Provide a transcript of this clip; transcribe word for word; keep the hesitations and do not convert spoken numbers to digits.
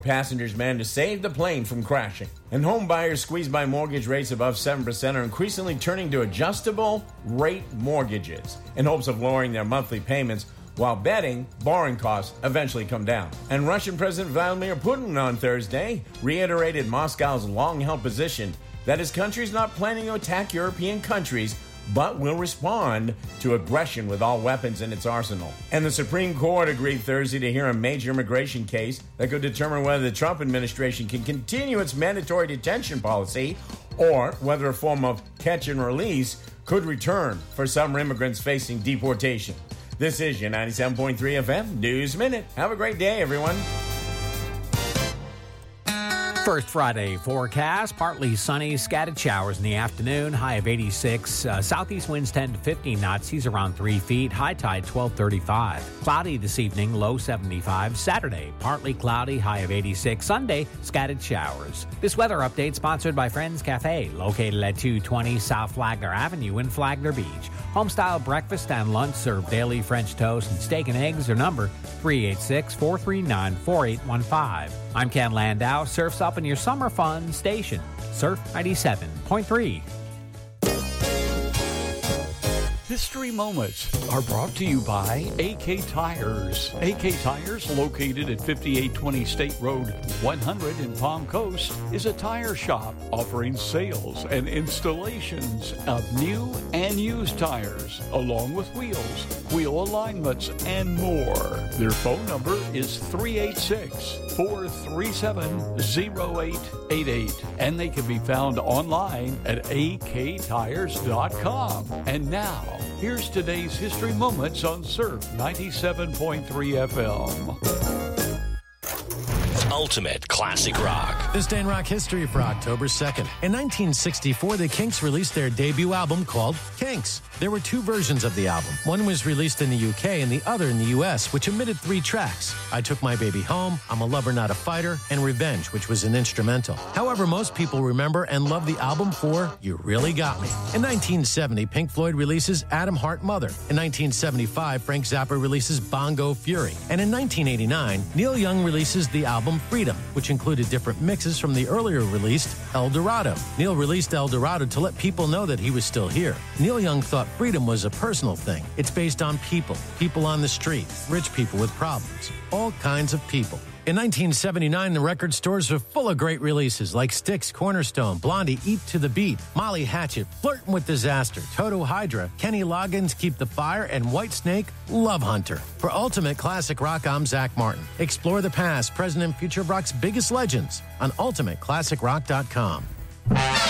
Passengers managed to save the plane from crashing. And home buyers squeezed by mortgage rates above seven percent are increasingly turning to adjustable rate mortgages in hopes of lowering their monthly payments, while betting borrowing costs eventually come down. And Russian President Vladimir Putin on Thursday reiterated Moscow's long-held position that his country is not planning to attack European countries, but will respond to aggression with all weapons in its arsenal. And the Supreme Court agreed Thursday to hear a major immigration case that could determine whether the Trump administration can continue its mandatory detention policy or whether a form of catch and release could return for some immigrants facing deportation. This is your ninety-seven point three F M News Minute. Have a great day, everyone. First Friday forecast, partly sunny, scattered showers in the afternoon, high of eighty-six. Uh, southeast winds ten to fifteen knots, seas around three feet, high tide twelve thirty-five. Cloudy this evening, low seventy-five. Saturday, partly cloudy, high of eighty-six. Sunday, scattered showers. This weather update sponsored by Friends Cafe, located at two twenty South Flagler Avenue in Flagler Beach. Home-style breakfast and lunch serve daily French toast and steak and eggs. Their number, three eight six, four three nine, four eight one five. I'm Ken Landau. Surf's up in your summer fun station. Surf ninety-seven point three. History Moments are brought to you by A K Tires. A K Tires, located at fifty-eight twenty State Road one hundred in Palm Coast, is a tire shop offering sales and installations of new and used tires, along with wheels, wheel alignments, and more. Their phone number is three eight six, four three seven, zero eight eight eight, and they can be found online at a k tires dot com. And now, here's today's History Moments on Surf ninety-seven point three F M. Ultimate Classic Rock. This day in rock history for October second. In nineteen sixty-four, the Kinks released their debut album called Kinks. There were two versions of the album. One was released in the U K and the other in the U S, which omitted three tracks: I Took My Baby Home, I'm a Lover Not a Fighter, and Revenge, which was an instrumental. However, most people remember and love the album for You Really Got Me. In nineteen seventy, Pink Floyd releases Atom Heart Mother. In nineteen seventy-five, Frank Zappa releases Bongo Fury. And in nineteen eighty-nine, Neil Young releases the album Freedom, which included different mixes from the earlier released El Dorado. Neil released El Dorado to let people know that he was still here. Neil Young thought freedom was a personal thing. It's based on people, people on the street, rich people with problems, all kinds of people. In nineteen seventy-nine, the record stores were full of great releases like Styx, Cornerstone, Blondie, Eat to the Beat, Molly Hatchet, Flirtin' with Disaster, Toto Hydra, Kenny Loggins, Keep the Fire, and Whitesnake, Love Hunter. For Ultimate Classic Rock, I'm Zach Martin. Explore the past, present, and future of rock's biggest legends on ultimate classic rock dot com.